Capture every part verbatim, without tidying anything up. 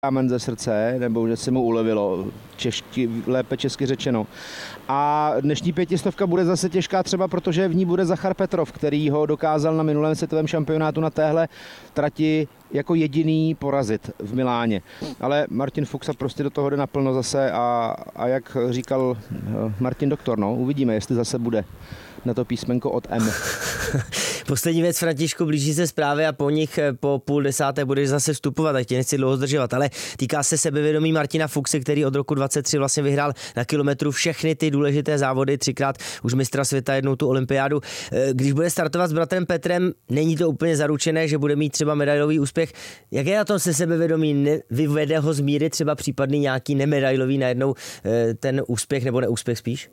kámen ze srdce, nebo že se mu ulevilo, češky, lépe česky řečeno. A dnešní pětistovka bude zase těžká třeba, protože v ní bude Zachar Petrov, který ho dokázal na minulém světovém šampionátu na téhle trati jako jediný porazit v Miláně. Ale Martin Fuxa prostě do toho jde naplno zase a, a jak říkal Martin Doktor, no, uvidíme, jestli zase bude na to písmenko od M. Poslední věc, Františku, blíží se zprávy a po nich po půl desáté budeš zase vstupovat, tak tě nechci dlouho zdržovat, ale týká se sebevědomí Martina Fuxy, který od roku dvacet tři vlastně vyhrál na kilometru všechny ty důležité závody, třikrát už mistra světa, jednou tu olympiádu. Když bude startovat s bratrem Petrem, není to úplně zaručené, že bude mít třeba medailový úspěch. Jak je na tom se sebevědomí? Vyvede ho z míry třeba případný nějaký nemedailový najednou ten úspěch nebo neúspěch spíš?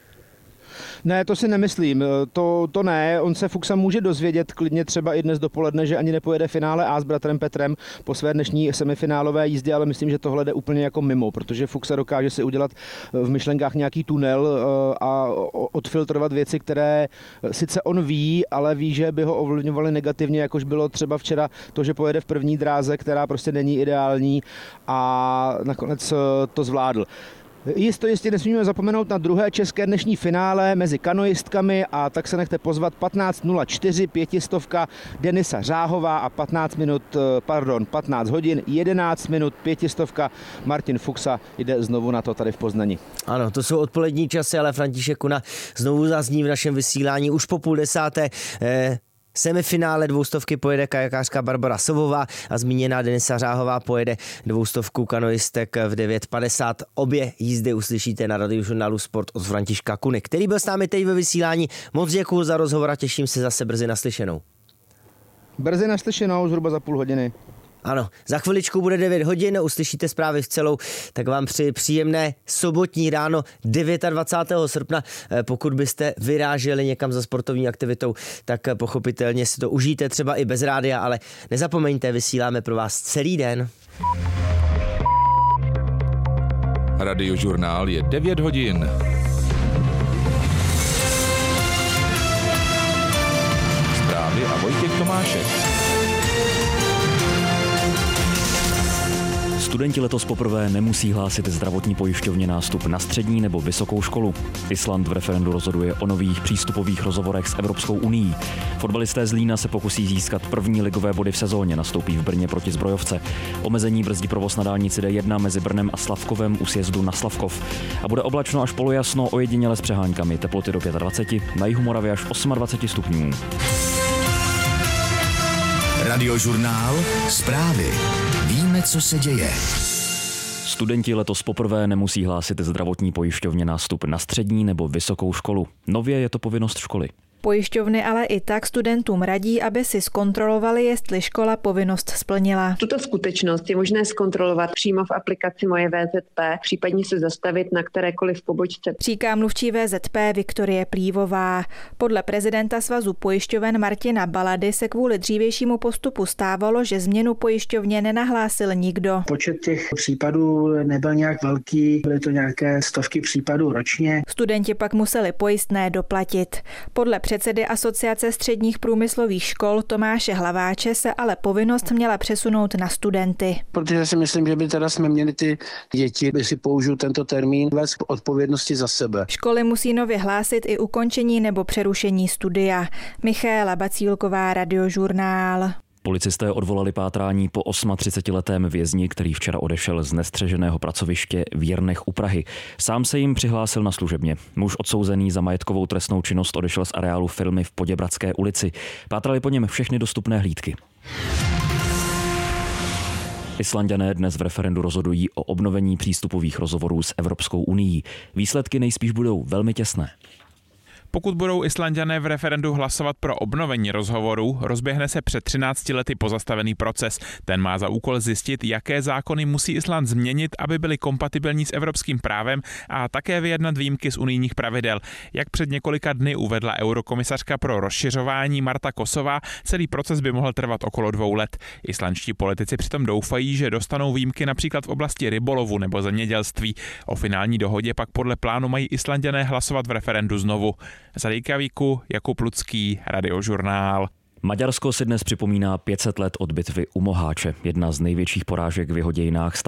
Ne, to si nemyslím, to, to ne, on se Fuxa může dozvědět klidně třeba i dnes dopoledne, že ani nepojede finále A s bratrem Petrem po své dnešní semifinálové jízdě, ale myslím, že tohle jde úplně jako mimo, protože Fuxa dokáže si udělat v myšlenkách nějaký tunel a odfiltrovat věci, které sice on ví, ale ví, že by ho ovlivňovaly negativně, jakož bylo třeba včera to, že pojede v první dráze, která prostě není ideální a nakonec to zvládl. Jisto jistě nesmíme zapomenout na druhé české dnešní finále mezi kanoistkami a tak se nechte pozvat patnáct nula čtyři pětistovka Denisa Řáhová a patnáct minut, pardon, patnáct hodin, jedenáct minut pětistovka Martin Fuxa jde znovu na to tady v Poznani. Ano, to jsou odpolední časy, ale František Kuna znovu zazní v našem vysílání už po půl desáté. Eh... Semifinále dvoustovky pojede kajakářka Barbara Sovová a zmíněná Denisa Řáhová pojede dvoustovku kanoistek v devět padesát. Obě jízdy uslyšíte na Radiožurnálu Sport od Františka Kuny, který byl s námi teď ve vysílání. Moc děkuju za rozhovor a těším se zase brzy naslyšenou. Brzy naslyšenou, zhruba za půl hodiny. Ano, za chviličku bude devět hodin, uslyšíte zprávy v celou, tak vám přeji příjemné sobotní ráno dvacátého devátého srpna. Pokud byste vyráželi někam za sportovní aktivitou, tak pochopitelně si to užijte třeba i bez rádia, ale nezapomeňte, vysíláme pro vás celý den. Radiožurnál je devět hodin. Zprávy a Vojtěch Tomášek. Studenti letos poprvé nemusí hlásit zdravotní pojišťovně nástup na střední nebo vysokou školu. Island v referendu rozhoduje o nových přístupových rozhovorech s Evropskou unií. Fotbalisté z Lína se pokusí získat první ligové body v sezóně, nastoupí v Brně proti Zbrojovce. Omezení brzdí provoz na dálnici D jedna mezi Brnem a Slavkovem u sjezdu na Slavkov. A bude oblačno až polojasno, ojediněle s přeháňkami, teploty do dvacet pět, na jihu Moravy až dvacet osm stupňů. Radiožurnál, zprávy. Víme, co se děje. Studenti letos poprvé nemusí hlásit zdravotní pojišťovně nástup na střední nebo vysokou školu. Nově je to povinnost školy. Pojišťovny ale i tak studentům radí, aby si zkontrolovali, jestli škola povinnost splnila. Tuto skutečnost je možné zkontrolovat přímo v aplikaci Moje V Z P, případně se zastavit na kterékoliv pobočce. Říká mluvčí V Z P Viktorie Plívová. Podle prezidenta Svazu pojišťoven Martina Balady se kvůli dřívějšímu postupu stávalo, že změnu pojišťovně nenahlásil nikdo. Počet těch případů nebyl nějak velký, byly to nějaké stovky případů ročně. Studenti pak museli pojistné doplatit. Podle předsedy Asociace středních průmyslových škol Tomáše Hlaváče se ale povinnost měla přesunout na studenty. Protože si myslím, že by teda jsme měli ty děti, by si použil tento termín, vést odpovědnosti za sebe. Školy musí nově hlásit i ukončení nebo přerušení studia. Michaela Bacílková, Radiožurnál. Policisté odvolali pátrání po třicetiosmiletém vězni, který včera odešel z nestřeženého pracoviště v Jirnech u Prahy. Sám se jim přihlásil na služebně. Muž odsouzený za majetkovou trestnou činnost odešel z areálu firmy v Poděbradské ulici. Pátrali po něm všechny dostupné hlídky. Islanďané dnes v referendu rozhodují o obnovení přístupových rozhovorů s Evropskou unií. Výsledky nejspíš budou velmi těsné. Pokud budou Islanďané v referendu hlasovat pro obnovení rozhovorů, rozběhne se před třinácti lety pozastavený proces. Ten má za úkol zjistit, jaké zákony musí Island změnit, aby byly kompatibilní s evropským právem a také vyjednat výjimky z unijních pravidel. Jak před několika dny uvedla eurokomisařka pro rozšiřování Marta Kosová, celý proces by mohl trvat okolo dvou let. Islandští politici přitom doufají, že dostanou výjimky například v oblasti rybolovu nebo zemědělství. O finální dohodě pak podle plánu mají Islanďané hlasovat v referendu znovu. Z Reykjavíku Jakub Lucký, Radiožurnál. Maďarsko si dnes připomíná pět set let od bitvy u Moháče, jedna z největších porážek v jeho dějinách.